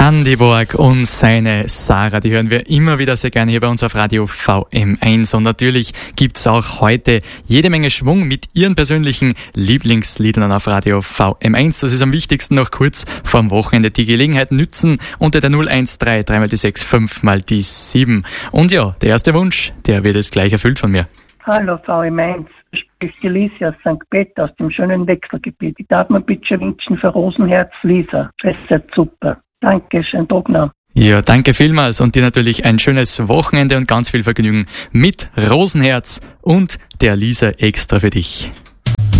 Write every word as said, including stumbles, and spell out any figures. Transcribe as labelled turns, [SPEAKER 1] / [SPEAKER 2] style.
[SPEAKER 1] Andi Borg und seine Sarah, die hören wir immer wieder sehr gerne hier bei uns auf Radio V M eins. Und natürlich gibt's auch heute jede Menge Schwung mit Ihren persönlichen Lieblingsliedern auf Radio V M eins. Das ist am wichtigsten noch kurz vorm Wochenende. Die Gelegenheit nützen unter der null eins drei, drei mal die sechs, fünf mal die sieben. Und ja, der erste Wunsch, der wird jetzt gleich erfüllt von mir.
[SPEAKER 2] Hallo V M eins, spricht die Lisa aus Sankt Peter aus dem schönen Wechselgebiet. Ich darf mir bitte wünschen für Rosenherz Lisa. Das ist super. Danke, schönen Tag noch.
[SPEAKER 1] Ja, danke vielmals und dir natürlich ein schönes Wochenende und ganz viel Vergnügen mit Rosenherz und der Lisa extra für dich.